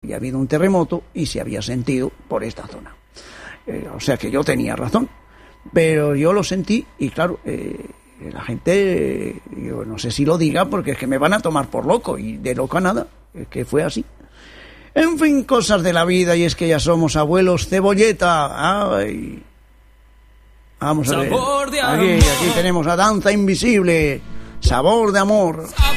había habido un terremoto y se había sentido por esta zona. O sea que yo tenía razón, pero yo lo sentí y claro, la gente, yo no sé si lo diga porque es que me van a tomar por loco, y de loco a nada, es que fue así. En fin, cosas de la vida, y es que ya somos abuelos. Cebolleta, ay. Vamos a ver, aquí tenemos a Danza Invisible, Sabor de Amor.